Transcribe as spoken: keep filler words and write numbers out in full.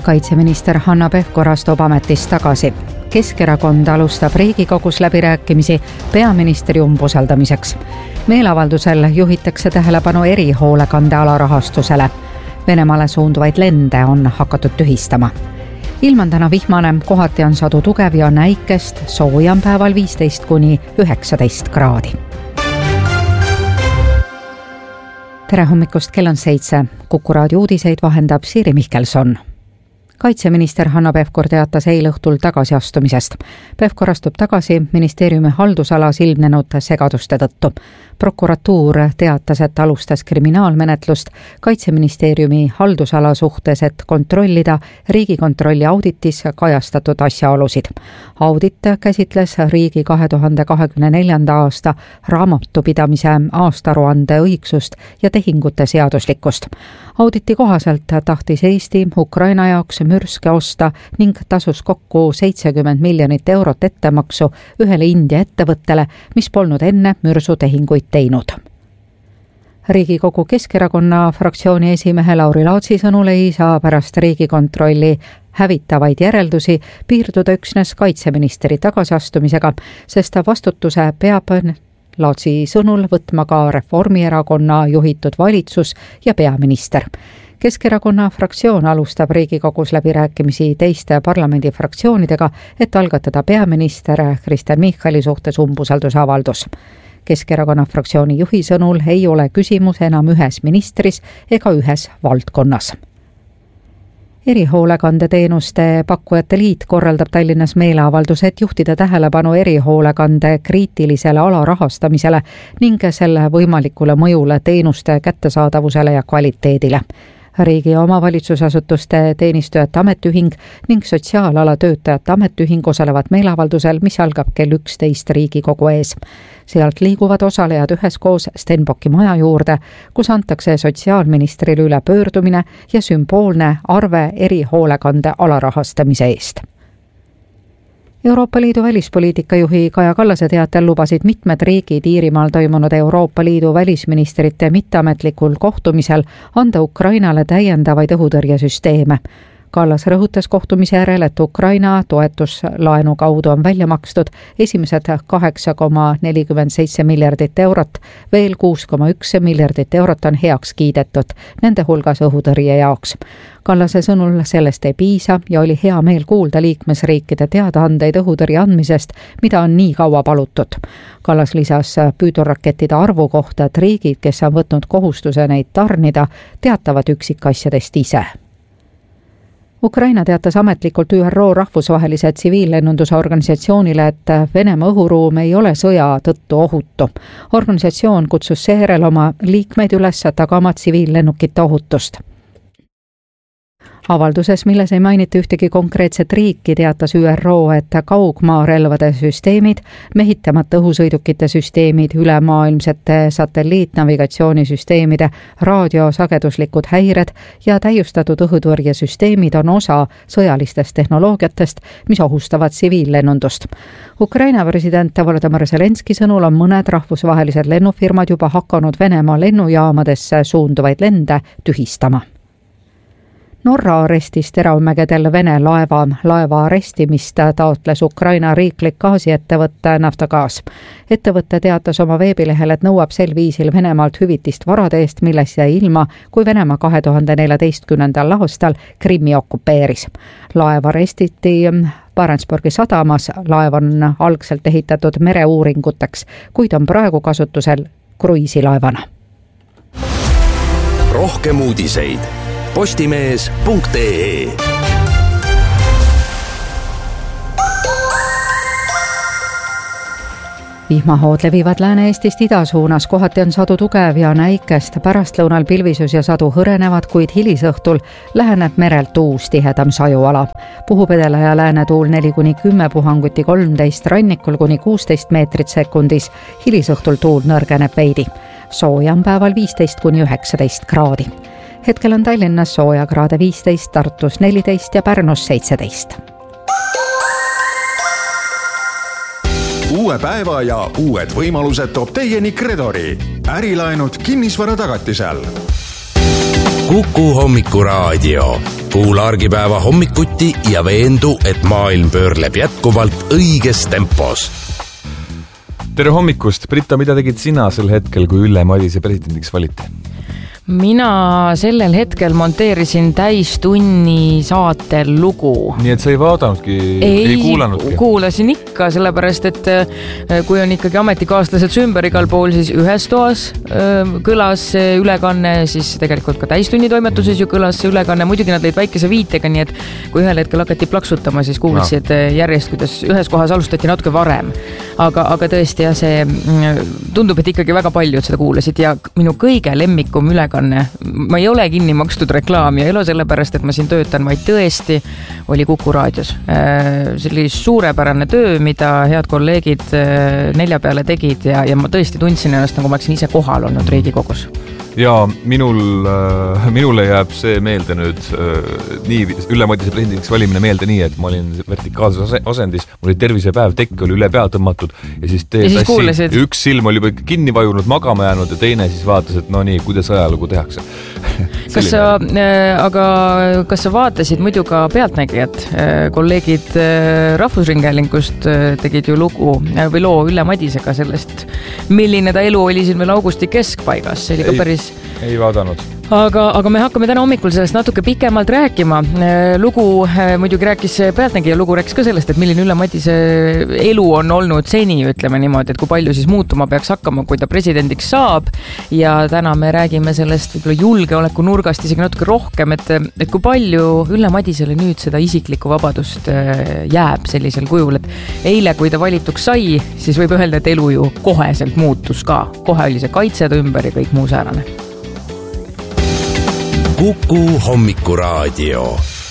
Kaitseminister Hanno Pevkur astub ametist tagasi. Keskerakond alustab Riigikogus läbirääkimisi peaministri umbusaldamiseks. Meelavaldusel juhitakse tähelepanu erihoolekande alarahastusele. Venemaale suunduvaid lende on hakatud tühistama. Ilm on täna vihmane, kohati on sadu tugev ja näikest, soojam päeval viisteist kuni üheksateist kraadi. Tere hommikust, kell on seitse. Kuku raadio uudiseid vahendab Siiri Mihkelson. Kaitseminister Hanno Pevkur teatas eile õhtul tagasiastumisest. Pevkur astub tagasi ministeeriumi haldusalas ilmnenud segaduste tõttu. Prokuratuur teatas, et alustas kriminaalmenetlust Kaitseministeeriumi haldusala suhtes, et kontrollida Riigikontrolli auditis kajastatud asjaolusid. Audit käsitles riigi kahe tuhande kahekümne neljanda aasta raamatupidamise aastaaruande õigsust ja tehingute seaduslikkust. Auditi kohaselt tahtis Eesti Ukraina jaoks mürske osta ning tasus kokku seitsekümmend miljonit eurot ettemaksu ühele India ettevõttele, mis polnud enne mürsutehinguid teinud. Riigikogu Keskerakonna fraktsiooni esimehe Lauri Laatsi sõnul ei saa pärast Riigikontrolli hävitavaid järeldusi piirduda üksnes kaitseministeri tagasiastumisega, sest vastutuse peab Laatsi sõnul võtma ka Reformierakonna juhitud valitsus ja peaminister. Keskerakonna fraktsioon alustab Riigikogus läbirääkimisi teiste parlamendifraktsioonidega, et algatada peaminister Kristen Michali suhtes umbusaldusavaldus. Keskerakonna fraktsiooni juhi sõnul ei ole küsimus enam ühes ministris ega ühes valdkonnas. Erihoolekandeteenuste pakkujate liit korraldab Tallinnas meeleavalduse, et juhtida tähelepanu erihoolekande kriitilisele alarahastamisele ning selle võimalikule mõjule teenuste kättesaadavusele ja kvaliteedile. Riigi ja omavalitsusasutuste teenistujate ametiühing ning sotsiaalala töötajate ametiühing osalevad meeleavaldusel, mis algab kell üksteist Riigikogu ees. Sealt liiguvad osalejad üheskoos Stenbocki maja juurde, kus antakse sotsiaalministrile üle pöördumine ja sümboolne arve erihoolekande alarahastamise eest. Euroopa Liidu välispoliitika juhi Kaja Kallase teatel lubasid mitmed riigid Iirimaal toimunud Euroopa Liidu välisministrite mitteametlikul kohtumisel anda Ukrainale täiendavaid õhutõrjesüsteeme. Kallas rõhutas kohtumise järel, et Ukraina toetuslaenu kaudu on välja makstud esimesed kaheksa koma nelikümmend seitse miljardit eurot, veel kuus koma üks miljardit eurot on heaks kiidetud, nende hulgas õhutõrje jaoks. Kallase sõnul sellest ei piisa ja oli hea meel kuulda liikmesriikide teadaandeid õhutõrje andmisest, mida on nii kaua palutud. Kallas lisas püüdurakettide arvu kohta, et riigid, kes on võtnud kohustuse neid tarnida, teatavad üksikasjadest ise. Ukraina teatas ametlikult Ü R O rahvusvahelise tsiviillennunduse organisatsioonile, et Venemaa õhuruum ei ole sõja tõttu ohutu. Organisatsioon kutsus seejärel oma liikmeid üles tagama tsiviillennukite ohutust. Avalduses, milles ei mainita ühtegi konkreetset riiki, teatas Ü R O, et kaugmaarelvade süsteemid, mehitamata õhusõidukite süsteemid, ülemaailmsete satelliitnavigatsioonisüsteemide, raadiosageduslikud häired ja täiustatud õhutõrjesüsteemid on osa sõjalistest tehnoloogiatest, mis ohustavad tsiviillennundust. Ukraina president Volodymyr Zelenski sõnul on mõned rahvusvahelised lennufirmad juba hakanud Venemaa lennujaamadesse suunduvaid lende tühistama. Norra arestis Teravmägedel Vene laeva laeva arestimist taotles Ukraina riiklik gaasiettevõtte Naftogaz. Ettevõtte teatas oma veebilehel, et nõuab sel viisil Venemaalt hüvitist varade eest, milles jäi ilma, kui Venemaa kahe tuhande neljateistkümnendal aastal Krimmi okupeeris. Laev arestiti Barentsburgi sadamas, laev on algselt ehitatud mereuuringuteks, kuid on praegu kasutusel kruiisilaevana. Rohkem uudiseid postimees punkt ee. Vihmahood levivad Lääne-Eestist idasuunas, kohati on sadu tugev ja näikest, pärastlõunal pilvisus ja sadu hõrenevad, kuid hilisõhtul läheneb merelt uus tihedam sajuala. Puhub edela ja läänetuul neli kuni kümme, puhanguti kolmteist, rannikul kuni kuusteist meetrit sekundis, hilisõhtul tuul nõrgeneb veidi. Soojam päeval viisteist kuni üheksateist kraadi. Hetkel on Tallinnas sooja kraade viisteist, Tartus neliteist ja Pärnus seitseteist. Uue päeva ja uued võimalused toob teieni Credori. Ärilaenud kinnisvara tagatisel. Kuku hommikuraadio. Kuula argipäeva hommikuti ja veendu, et maailm pöörleb jätkuvalt õiges tempos. Tere hommikust! Britta, mida tegid sina sel hetkel, kui Ülle Madise presidendiks valiti? Mina sellel hetkel monteerisin täistunni saatel lugu. Nii et sa ei vaadanudki, ei, ei kuulanudki? Kuulasin ikka, sellepärast, et kui on ikkagi ametikaaslased sümber igal pool, siis ühes toas kõlas ülekanne, siis tegelikult ka täistunni toimetuses ju kõlas ülekanne. Muidugi nad lõid väikese viitega, nii et kui ühel hetkel hakati plaksutama, siis kuulsid no. järjest, kuidas ühes kohas alustati natuke varem. Aga, aga tõesti, jah, see tundub, et ikkagi väga paljud seda kuulasid ja minu kõige lemmikum ülekanne ma ei ole kinni makstud reklaam ja ei ole sellepärast, et ma siin töötan, vaid tõesti oli Kuku raadios. See oli suurepärane töö, mida head kolleegid nelja peale tegid ja, ja ma tõesti tundsin ennast, nagu ma oleksin ise kohal olnud Riigikogus. Ja minul, minule jääb see meelde nüüd nii, Ülle Madise presidendiks valimine meelde nii, et ma olin vertikaalses asendis, mul oli tervisepäev, tekk oli üle pea tõmmatud ja siis, ja siis tassi, üks silm oli juba kinni vajunud, magama jäänud ja teine siis vaatas, et no nii, kuidas ajalugu tehakse. Kas sa, aga kas sa vaatasid muidu ka Pealtnägijat? Kolleegid Rahvusringhäälingust tegid ju lugu või loo Ülle Madisega sellest, milline ta elu oli siin veel augusti keskpaigas. See oli ka päris ei vaadanud. Aga, aga me hakkame täna hommikul sellest natuke pikemalt rääkima. Lugu muidugi rääkis Pealtnägija, lugu rääkis ka sellest, et milline Ülle Madise elu on olnud seni, ütleme niimoodi, et kui palju siis muutuma peaks hakkama, kui ta presidendiks saab. Ja täna me räägime sellest võib-olla julgeoleku nurgast isegi natuke rohkem, et, et kui palju Ülle Madisele nüüd seda isiklikku vabadust jääb sellisel kujul, et eile, kui ta valituks sai, siis võib öelda, et elu ju koheselt muutus ka. Kohe oli see kaitsed ümber ja kõik muu säärane. Kuku hommikuraadio.